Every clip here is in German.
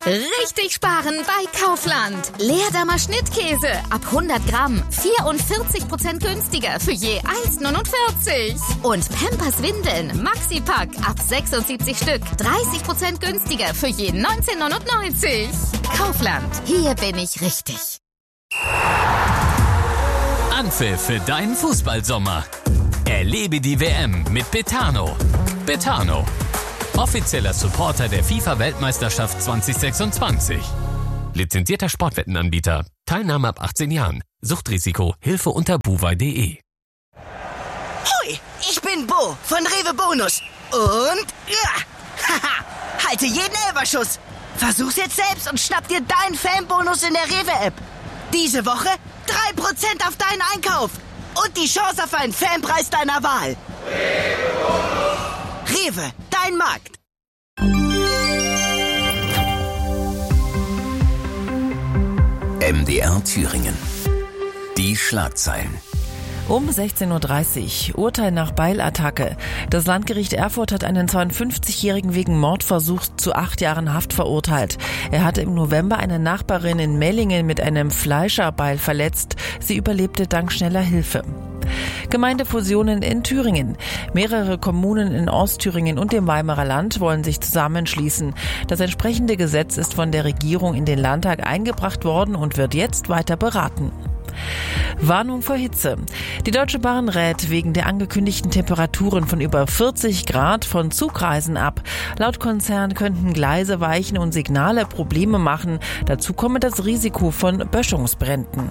Richtig sparen bei Kaufland. Leerdammer Schnittkäse ab 100 Gramm 44% günstiger für je 1,49. Und Pampers Windeln Maxi-Pack ab 76 Stück 30% günstiger für je 19,99. Kaufland, hier bin ich richtig. Anpfiff für deinen Fußballsommer. Erlebe die WM mit Betano. Betano, offizieller Supporter der FIFA-Weltmeisterschaft 2026. Lizenzierter Sportwettenanbieter. Teilnahme ab 18 Jahren. Suchtrisiko. Hilfe unter buwei.de. Hoi, ich bin Bo von Rewe Bonus. Und haha, halte jeden Elferschuss. Versuch's jetzt selbst und schnapp dir deinen Fanbonus in der Rewe-App. Diese Woche 3% auf deinen Einkauf. Und die Chance auf einen Fanpreis deiner Wahl. Rewe, dein Markt. MDR Thüringen. Die Schlagzeilen. Um 16.30 Uhr, Urteil nach Beilattacke. Das Landgericht Erfurt hat einen 52-Jährigen wegen Mordversuchs zu 8 Jahren Haft verurteilt. Er hatte im November eine Nachbarin in Mellingen mit einem Fleischerbeil verletzt. Sie überlebte dank schneller Hilfe. Gemeindefusionen in Thüringen. Mehrere Kommunen in Ostthüringen und dem Weimarer Land wollen sich zusammenschließen. Das entsprechende Gesetz ist von der Regierung in den Landtag eingebracht worden und wird jetzt weiter beraten. Warnung vor Hitze. Die Deutsche Bahn rät wegen der angekündigten Temperaturen von über 40 Grad von Zugreisen ab. Laut Konzern könnten Gleise weichen und Signale Probleme machen. Dazu komme das Risiko von Böschungsbränden.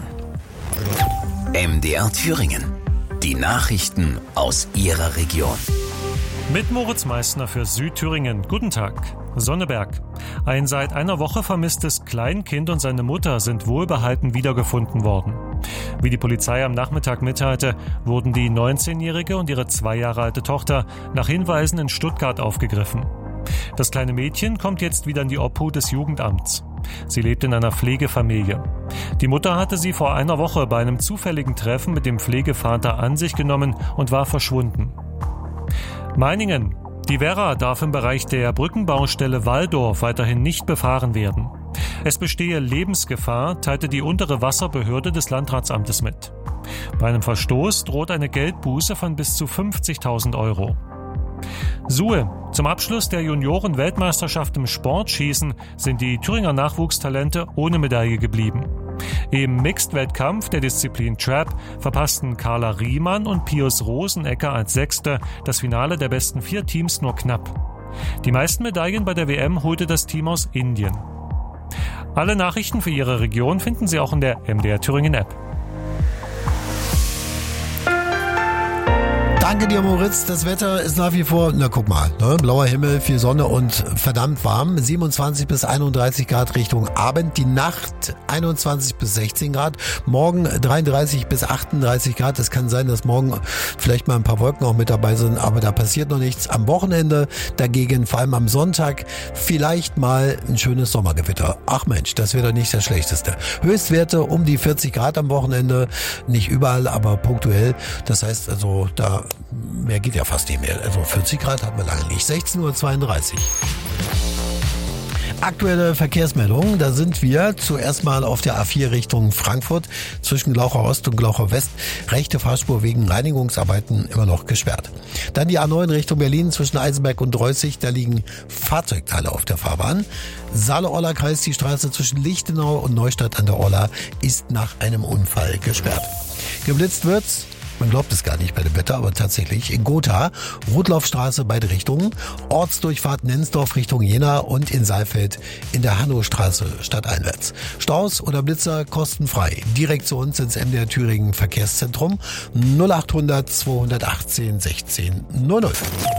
MDR Thüringen. Die Nachrichten aus Ihrer Region. Mit Moritz Meissner für Südthüringen. Guten Tag. Sonneberg. Ein seit einer Woche vermisstes Kleinkind und seine Mutter sind wohlbehalten wiedergefunden worden. Wie die Polizei am Nachmittag mitteilte, wurden die 19-Jährige und ihre 2 Jahre alte Tochter nach Hinweisen in Stuttgart aufgegriffen. Das kleine Mädchen kommt jetzt wieder in die Obhut des Jugendamts. Sie lebt in einer Pflegefamilie. Die Mutter hatte sie vor einer Woche bei einem zufälligen Treffen mit dem Pflegevater an sich genommen und war verschwunden. Meiningen. Die Werra darf im Bereich der Brückenbaustelle Walldorf weiterhin nicht befahren werden. Es bestehe Lebensgefahr, teilte die untere Wasserbehörde des Landratsamtes mit. Bei einem Verstoß droht eine Geldbuße von bis zu 50.000 Euro. Suhe. Zum Abschluss der Junioren-Weltmeisterschaft im Sportschießen sind die Thüringer Nachwuchstalente ohne Medaille geblieben. Im Mixed-Wettkampf der Disziplin Trap verpassten Carla Riemann und Pius Rosenegger als Sechste das Finale der besten 4 Teams nur knapp. Die meisten Medaillen bei der WM holte das Team aus Indien. Alle Nachrichten für Ihre Region finden Sie auch in der MDR Thüringen App. Danke dir, Moritz. Das Wetter ist nach wie vor, na guck mal, ne? Blauer Himmel, viel Sonne und verdammt warm. 27 bis 31 Grad Richtung Abend. Die Nacht 21 bis 16 Grad. Morgen 33 bis 38 Grad. Es kann sein, dass morgen vielleicht mal ein paar Wolken auch mit dabei sind, aber da passiert noch nichts. Am Wochenende dagegen, vor allem am Sonntag, vielleicht mal ein schönes Sommergewitter. Ach Mensch, das wäre doch nicht das Schlechteste. Höchstwerte um die 40 Grad am Wochenende. Nicht überall, aber punktuell. Das heißt also, da mehr geht ja fast nicht mehr. Also 40 Grad hatten wir lange nicht. 16.32 Uhr. Aktuelle Verkehrsmeldungen, da sind wir zuerst mal auf der A4 Richtung Frankfurt zwischen Glauchau Ost und Glauchau West. Rechte Fahrspur wegen Reinigungsarbeiten immer noch gesperrt. Dann die A9 Richtung Berlin zwischen Eisenberg und Dreußig, da liegen Fahrzeugteile auf der Fahrbahn. Saale-Orla-Kreis, die Straße zwischen Lichtenau und Neustadt an der Orla ist nach einem Unfall gesperrt. Geblitzt wird's. Man glaubt es gar nicht bei dem Wetter, aber tatsächlich in Gotha, Rotlaufstraße beide Richtungen, Ortsdurchfahrt Nensdorf Richtung Jena und in Saalfeld in der Hannowstraße stadteinwärts. Staus oder Blitzer kostenfrei. Direkt zu uns ins MDR Thüringen Verkehrszentrum 0800 218 16 00.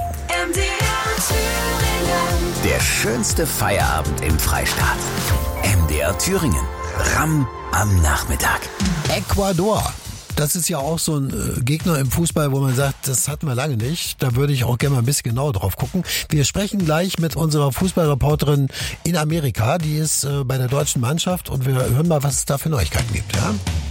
Der schönste Feierabend im Freistaat. MDR Thüringen. RAM am Nachmittag. Ecuador. Das ist ja auch so ein Gegner im Fußball, wo man sagt, das hatten wir lange nicht. Da würde ich auch gerne mal ein bisschen genauer drauf gucken. Wir sprechen gleich mit unserer Fußballreporterin in Amerika. Die ist bei der deutschen Mannschaft und wir hören mal, was es da für Neuigkeiten gibt. Ja?